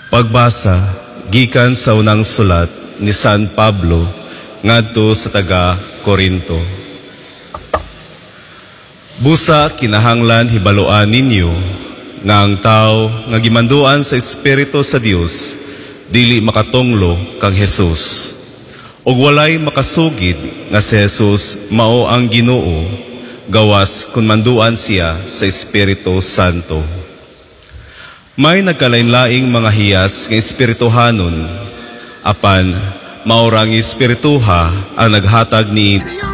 Pagbasa gikan sa unang sulat ni San Pablo ngadto sa taga Corinto. Busa kinahanglan hibaluan ninyo nga ang tao nga gimanduan sa Espiritu sa Dios dili makatonglo kang Jesus. Og walay makasugid nga si Jesus mao ang Ginoo gawas kun manduan siya sa Espiritu Santo. May nagkalain-laing mga hiyas ng espirituhanon, apan maurang espirituha ang naghatag ni